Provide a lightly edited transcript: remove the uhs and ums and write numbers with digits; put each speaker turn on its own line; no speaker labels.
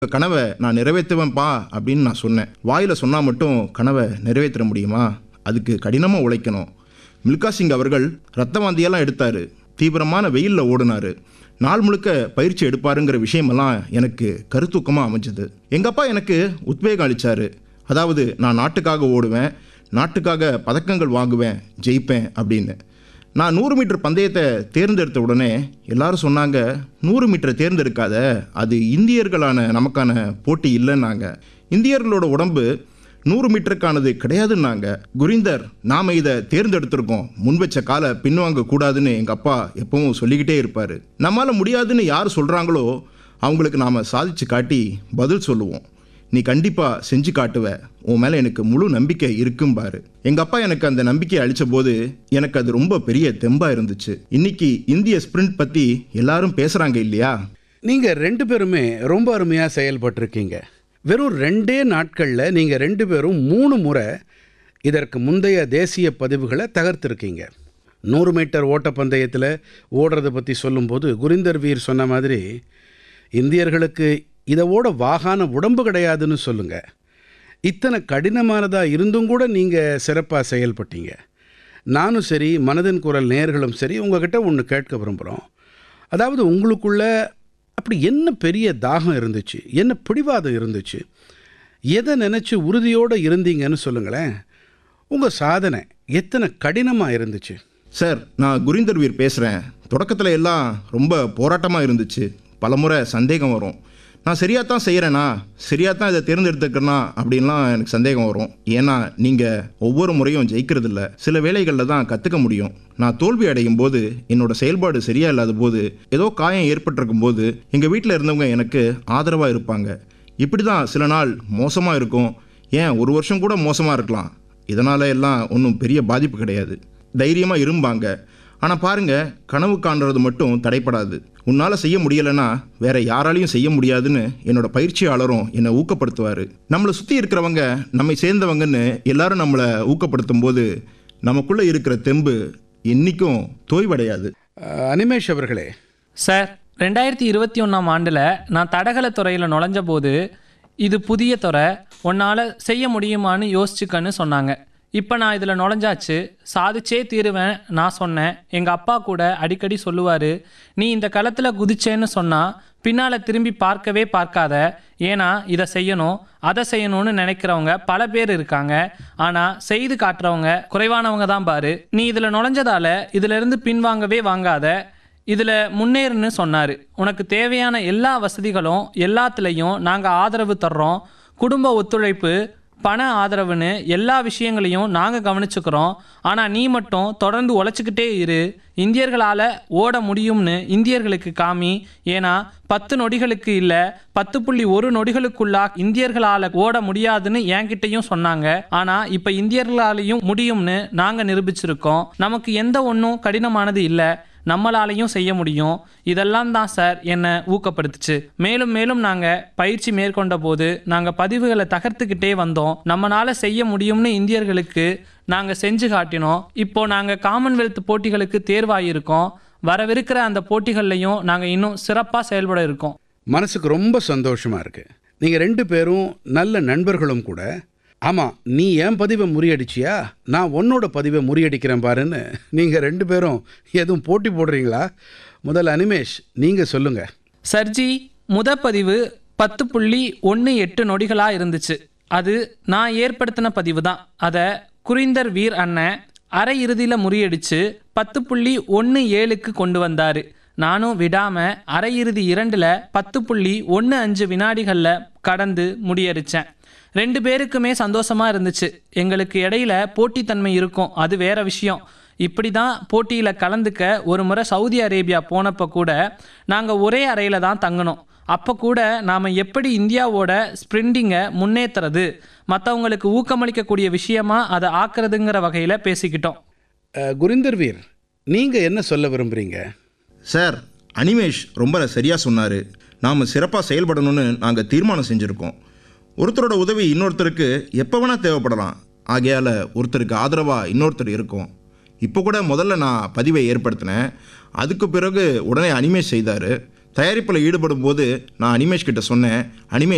கனவை நான் நிறைவேற்றுவேன்ப்பா அப்படின்னு நான் சொன்னேன். வாயில் சொன்னால் மட்டும் கனவை நிறைவேற்ற முடியுமா? அதுக்கு கடினமாக உழைக்கணும். மில்கா சிங் அவர்கள் ரத்த வாந்தியெல்லாம் எடுத்தார், தீவிரமான வெயிலில் ஓடினார், நாள் முழுக்க பயிற்சி எடுப்பாருங்கிற விஷயமெல்லாம் எனக்கு கருத்தூக்கமாக அமைஞ்சது. எங்கள் அப்பா எனக்கு உத்வேகம் அளித்தார். அதாவது நான் நாட்டுக்காக ஓடுவேன், நாட்டுக்காக பதக்கங்கள் வாங்குவேன், ஜெயிப்பேன் அப்படின்னு. நான் 100 மீட்டர் பந்தயத்தை தேர்ந்தெடுத்த உடனே எல்லாரும் சொன்னாங்க, 100 மீட்டரை தேர்ந்தெடுக்காத, அது இந்தியர்களான நமக்கான போட்டி இல்லைன்னாங்க. இந்தியர்களோட உடம்பு 100 மீட்டருக்கானது கிடையாதுன்னாங்க. குரிந்தர், நாம் இதை தேர்ந்தெடுத்திருக்கோம், முன் வச்ச காலை பின்வாங்க கூடாதுன்னு எங்கள் அப்பா எப்பவும் சொல்லிக்கிட்டே இருப்பார். நம்மளால் முடியாதுன்னு யார் சொல்கிறாங்களோ அவங்களுக்கு நாம் சாதிச்சு காட்டி பதில் சொல்லுவோம். நீ கண்டிப்பாக செஞ்சு காட்டுவ, உன் மேலே எனக்கு முழு நம்பிக்கை இருக்கும்பாரு. எங்கள் அப்பா எனக்கு அந்த நம்பிக்கையை அளித்த போது எனக்கு அது ரொம்ப பெரிய தெம்பாக இருந்துச்சு. இன்னைக்கு இந்திய ஸ்பிரிண்ட் பற்றி எல்லாரும் பேசுகிறாங்க இல்லையா?
நீங்கள் 2 பேருமே ரொம்ப அருமையாக செயல்பட்டிருக்கீங்க. வெறும் 2 நாட்களில் நீங்கள் 2 பேரும் 3 முறை இதற்கு முந்தைய தேசிய பதிவுகளை தகர்த்திருக்கீங்க. 100 மீட்டர் ஓட்டப்பந்தயத்தில் ஓடுறதை பற்றி சொல்லும்போது குரிந்தர் வீர் சொன்ன மாதிரி இந்தியர்களுக்கு இதை ஓட வாகான உடம்பு கிடையாதுன்னு சொல்லுங்க. இத்தனை கடினமானதாக இருந்தும் கூட நீங்கள் சிறப்பாக செயல்பட்டீங்க. நானும் சரி, மனதின் குரல் நேயர்களும் சரி, உங்ககிட்ட ஒன்று கேட்க விரும்புகிறோம். அதாவது உங்களுக்குள்ள அப்படி என்ன பெரிய தாகம் இருந்துச்சு, என்ன பிடிவாதம் இருந்துச்சு, எதை நினச்சி உறுதியோடு இருந்தீங்கன்னு சொல்லுங்களேன். உங்கள் சாதனை எத்தனை கடினமாக இருந்துச்சு?
சார், நான் குரிந்தர் வீர் பேசுகிறேன். தொடக்கத்தில் எல்லாம் ரொம்ப போராட்டமாக இருந்துச்சு. பலமுறை சந்தேகம் வரும். நான் சரியாக தான் செய்கிறேனா, சரியாக தான் இதை தேர்ந்தெடுத்துக்கிறேனா அப்படின்லாம் எனக்கு சந்தேகம் வரும். ஏன்னா நீங்கள் ஒவ்வொரு முறையும் ஜெயிக்கிறதில்ல, சில வேளைகளில் தான் கற்றுக்க முடியும். நான் தோல்வி அடையும் போது, என்னோட செயல்பாடு சரியாக இல்லாத போது, ஏதோ காயம் ஏற்பட்டிருக்கும் போது எங்கள் வீட்டில் இருந்தவங்க எனக்கு ஆதரவாக இருப்பாங்க. இப்படி தான் சில நாள் மோசமாக இருக்கும், ஏன் 1 வருஷம் கூட மோசமாக இருக்கலாம். இதனால் எல்லாம் ஒன்றும் பெரிய பாதிப்பு கிடையாது, தைரியமாக இரும்பாங்க. ஆனால் பாருங்கள், கனவு காண்றது மட்டும் தடைப்படாது. உன்னால் செய்ய முடியலைன்னா வேற யாராலையும் செய்ய முடியாதுன்னு என்னோட பயிற்சியாளரும் என்னை ஊக்கப்படுத்துவார். நம்மளை சுற்றி இருக்கிறவங்க நம்மை சேர்ந்தவங்கன்னு எல்லாரும் நம்மளை ஊக்கப்படுத்தும் போது நமக்குள்ளே இருக்கிற தெம்பு என்றைக்கும் தோய்வடையாது.
அனிமேஷ் அவர்களே.
சார், 2021ஆம் ஆண்டில் நான் தடகள துறையில் நுழைஞ்ச போது, இது புதிய துறை, உன்னால் செய்ய முடியுமான்னு யோசிச்சுக்கன்னு சொன்னாங்க. இப்போ நான் இதில் நுழைஞ்சாச்சு, சாதிச்சே தீருவேன் நான் சொன்னேன். எங்கள் அப்பா கூட அடிக்கடி சொல்லுவார், நீ இந்த களத்தில் குதிச்சேன்னு சொன்னால் பின்னால் திரும்பி பார்க்கவே பார்க்காத, ஏன்னா இதை செய்யணும் அதை செய்யணும்னு நினைக்கிறவங்க பல பேர் இருக்காங்க, ஆனால் செய்து காட்டுறவங்க குறைவானவங்க தான் பாரு. நீ இதில் நுழைஞ்சதால இதிலிருந்து பின்வாங்கவே வாங்காத, இதில் முன்னேறுன்னு சொன்னார். உனக்கு தேவையான எல்லா வசதிகளும் எல்லாத்துலேயும் நாங்கள் ஆதரவு தர்றோம். குடும்ப ஒத்துழைப்பு, பண ஆதரவுன்னு எல்லா விஷயங்களையும் நாங்கள் கவனிச்சுக்கிறோம். ஆனால் நீ மட்டும் தொடர்ந்து உழைச்சிக்கிட்டே இரு. இந்தியர்களால் ஓட முடியும்னு இந்தியர்களுக்கு காமி. ஏன்னா 10 நொடிகளுக்கு இல்லை, 10.1 நொடிகளுக்குள்ளா இந்தியர்களால் ஓட முடியாதுன்னு என்கிட்டையும் சொன்னாங்க. ஆனால் இப்போ இந்தியர்களாலையும் முடியும்னு நாங்கள் நிரூபிச்சிருக்கோம். நமக்கு எந்த ஒன்றும் கடினமானது இல்லை, நம்மளாலையும் செய்ய முடியும். இதெல்லாம் தான் சார் என்னை ஊக்கப்படுத்துச்சு. மேலும் மேலும் நாங்கள் பயிற்சி மேற்கொண்ட போது நாங்கள் பதிவுகளை தகர்த்துக்கிட்டே வந்தோம். நம்மளால் செய்ய முடியும்னு இந்தியர்களுக்கு நாங்கள் செஞ்சு காட்டினோம். இப்போ நாங்கள் காமன்வெல்த் போட்டிகளுக்கு தேர்வாகியிருக்கோம். வரவிருக்கிற அந்த போட்டிகள்லையும் நாங்கள் இன்னும் சிறப்பாக செயல்பட இருக்கோம்.
மனசுக்கு ரொம்ப சந்தோஷமாக இருக்குது. நீங்கள் 2 பேரும் நல்ல நண்பர்களும் கூட. ஆமாம், நீ என் பதிவை முறியடிச்சியா, நான் உன்னோட பதிவை முறியடிக்கிறேன் பாருன்னு நீங்கள் 2 பேரும் எதுவும் போட்டி போடுறீங்களா? முதல்ல அனிமேஷ், நீங்கள் சொல்லுங்கள்.
சர்ஜி, பதிவு 10.18 நொடிகளாக இருந்துச்சு. அது நான் ஏற்படுத்தின பதிவு தான். அதை குரிந்தர் வீர் அண்ணன் அரை இறுதியில் முறியடித்து 10.17க்கு கொண்டு வந்தார். நானும் விடாமல் அரை இறுதி 2ல் 10.15 வினாடிகளில் கடந்து முடியடித்தேன். 2 பேருக்குமே சந்தோஷமாக இருந்துச்சு. எங்களுக்கு இடையில போட்டித்தன்மை இருக்கும், அது வேற விஷயம். இப்படி தான் போட்டியில் கலந்துக்க ஒரு முறை சவுதி அரேபியா போனப்போ கூட நாங்கள் ஒரே அறையில் தான் தங்கினோம். அப்போ கூட நாம் எப்படி இந்தியாவோட ஸ்ப்ரிண்டிங்கை முன்னேற்றுறது, மற்றவங்களுக்கு ஊக்கமளிக்கக்கூடிய விஷயமா அதை ஆக்குறதுங்கிற வகையில் பேசிக்கிட்டோம்.
குரிந்தர் வீர், நீங்கள் என்ன சொல்ல விரும்புகிறீங்க?
சார், அனிமேஷ் ரொம்ப சரியாக சொன்னார். நாம் சிறப்பாக செயல்படணும்னு நாங்கள் தீர்மானம் செஞ்சுருக்கோம். ஒருத்தரோட உதவி இன்னொருத்தருக்கு எப்போ வேணால் தேவைப்படலாம். ஆகையால் ஒருத்தருக்கு ஆதரவாக இன்னொருத்தர் இருக்கும். இப்போ கூட முதல்ல நான் பதிவை ஏற்படுத்தினேன், அதுக்கு பிறகு உடனே அனிமேஷ் செய்தார். தயாரிப்பில் ஈடுபடும் போது நான் அனிமேஷ் கிட்ட சொன்னேன், அனிமேஷ்